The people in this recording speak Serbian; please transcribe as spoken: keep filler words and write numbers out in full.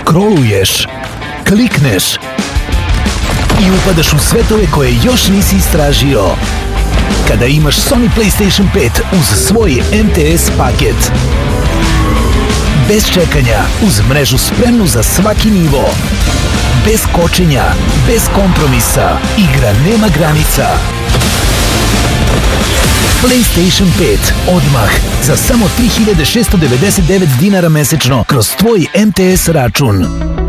Scrolluješ, klikneš i upadaš u svetove koje još nisi istražio. Kada imaš Sony PlayStation pet uz svoj M T S paket. Bez čekanja, uz mrežu spremnu za svaki nivo. Bez kočenja, bez kompromisa, igra nema granica. PlayStation pet odmah za samo tri hiljade šesto devedeset devet dinara mesečno kroz tvoj M T S račun.